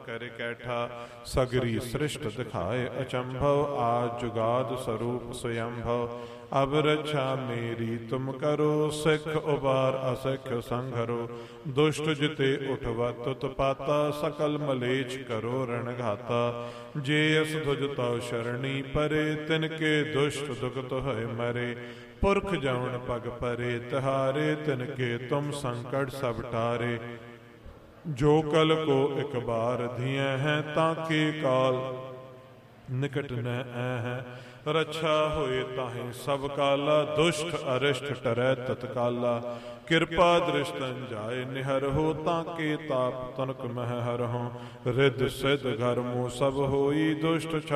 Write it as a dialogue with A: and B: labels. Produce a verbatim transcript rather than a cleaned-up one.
A: ਕਰ ਕੈਠਾ। ਸਗਰੀ ਸ੍ਰਿਸ਼ਟ ਦਿਖਾਏ ਅਚੰਭਵ, ਆਦ ਜੁਗਾਦ ਸਰੂਪ ਸਯੰਭਵ। ਅਬ ਰੱਛਾ ਮੇਰੀ ਤੁਮ ਕਰੋ, ਸਿੱਖ ਉਬਾਰ ਅਸਿੱਖ ਸੰਘਰੋ। ਦੁਸ਼ਟ ਜਿਤੇ ਉਠਵਤ ਉਤਪਾਤਾ, ਸਕਲ ਮਲੇਛ ਕਰੋ ਰਣ ਘਾਤਾ। ਜੇ ਅਸ ਤੁਜ ਤਉ ਸ਼ਰਣੀ ਪਰੇ, ਤਿਨ ਕੇ ਦੁਸ਼ਟ ਦੁਖਤ ਹੋਏ ਮਰੇ। ਪੁਰਖ ਜਵਨ ਪਗ ਪਰੇ ਤਿਹਾਰੇ, ਤਿਨ ਕੇ ਤੁਮ ਸੰਕਟ ਸਭ ਟਾਰੇ। ਜੋ ਕਲ ਕੋ ਇਕ ਬਾਰ ਧੀਐ ਹੈ, ਤਾਂ ਕੇ ਕਾਲ ਨਿਕਟ ਨ ਹੈ। ਰੱਛਾ ਹੋਏ ਤਾਹੇ ਸਭ ਕਾਲਾ, ਦੁਸ਼ਟ ਅਰਿਸ਼ਟ ਟਰੈ ਤਤਕਾਲਾ। ਕਿਰਪਾ ਦ੍ਰਿਸ਼ਟਨ ਜਾਏ ਨਿਹਰ ਹੋ, ਤਾਂ ਕੇ ਤਾਪ ਤਨਕ ਮਹਿ ਹਰ ਹੋ। ਰਿੱਧ ਸਿੱਧ ਘਰ ਮੂਹ ਸਭ ਹੋਈ, ਦੁਸ਼ਟ